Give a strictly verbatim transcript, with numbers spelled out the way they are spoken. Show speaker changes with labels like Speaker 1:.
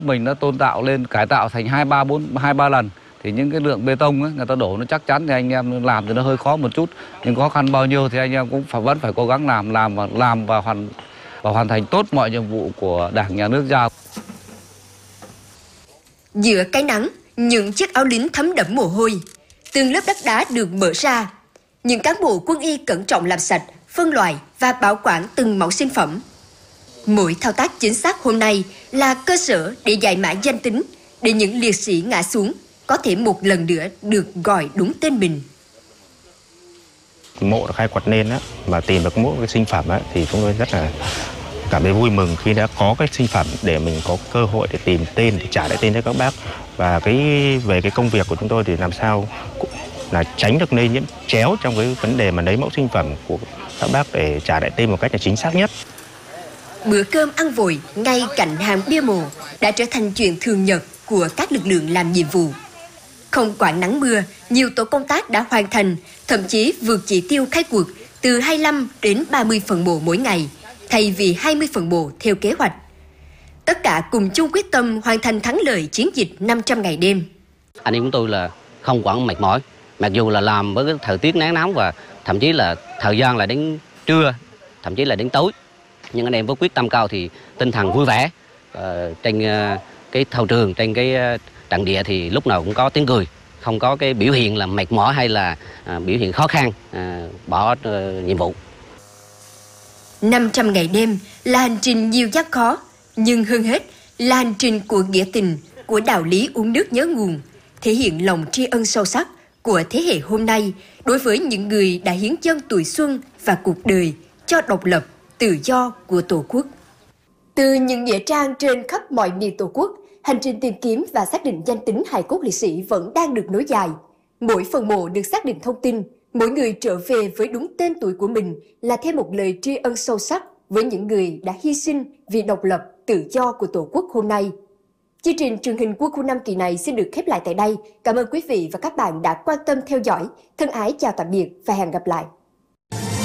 Speaker 1: Mình đã tôn tạo lên, cải tạo thành hai ba bốn hai ba lần. Thì những cái lượng bê tông ấy, người ta đổ nó chắc chắn thì anh em làm thì nó hơi khó một chút. Nhưng khó khăn bao nhiêu thì anh em cũng phải vẫn phải cố gắng làm làm và làm và hoàn và hoàn thành tốt mọi nhiệm vụ của Đảng, Nhà nước giao.
Speaker 2: Giữa cái nắng, những chiếc áo lính thấm đẫm mồ hôi, từng lớp đất đá được mở ra. Những cán bộ quân y cẩn trọng làm sạch, phân loại và bảo quản từng mẫu sinh phẩm. Mỗi thao tác chính xác hôm nay là cơ sở để giải mã danh tính, để những liệt sĩ ngã xuống có thể một lần nữa được gọi đúng tên mình.
Speaker 3: Mộ được khai quật lên á, mà tìm được mỗi cái sinh phẩm á, thì chúng tôi rất là cảm thấy vui mừng khi đã có cái sinh phẩm để mình có cơ hội để tìm tên, để trả lại tên cho các bác. Và cái về cái công việc của chúng tôi thì làm sao là tránh được lây nhiễm chéo trong cái vấn đề mà lấy mẫu sinh phẩm của các bác để trả lại tên một cách là chính xác nhất.
Speaker 2: Bữa cơm ăn vội ngay cạnh hàng bia mộ đã trở thành chuyện thường nhật của các lực lượng làm nhiệm vụ. Không quản nắng mưa, nhiều tổ công tác đã hoàn thành, thậm chí vượt chỉ tiêu khai cuộc từ hai mươi lăm đến ba mươi phần mộ mỗi ngày, thay vì hai mươi phần mộ theo kế hoạch. Tất cả cùng chung quyết tâm hoàn thành thắng lợi chiến dịch năm trăm ngày đêm.
Speaker 4: Anh em chúng tôi là không quản mệt mỏi, mặc dù là làm với cái thời tiết nắng nóng và thậm chí là thời gian là đến trưa, thậm chí là đến tối. Nhưng anh em với quyết tâm cao thì tinh thần vui vẻ. Ờ, trên uh, cái thao trường, trên cái uh, trận địa thì lúc nào cũng có tiếng cười, không có cái biểu hiện là mệt mỏi hay là uh, biểu hiện khó khăn, uh, bỏ uh, nhiệm vụ.
Speaker 2: năm trăm ngày đêm là hành trình nhiều gian khó, nhưng hơn hết là hành trình của nghĩa tình, của đạo lý uống nước nhớ nguồn, thể hiện lòng tri ân sâu sắc của thế hệ hôm nay đối với những người đã hiến dâng tuổi xuân và cuộc đời cho độc lập, tự do của Tổ quốc. Từ những nghĩa trang trên khắp mọi miền Tổ quốc, hành trình tìm kiếm và xác định danh tính hài cốt liệt sĩ vẫn đang được nối dài. Mỗi phần mộ được xác định thông tin, mỗi người trở về với đúng tên tuổi của mình là thêm một lời tri ân sâu sắc với những người đã hy sinh vì độc lập, tự do của Tổ quốc hôm nay. Chương trình truyền hình Quân khu năm kỳ này xin được khép lại tại đây. Cảm ơn quý vị và các bạn đã quan tâm theo dõi. Thân ái chào tạm biệt và hẹn gặp lại.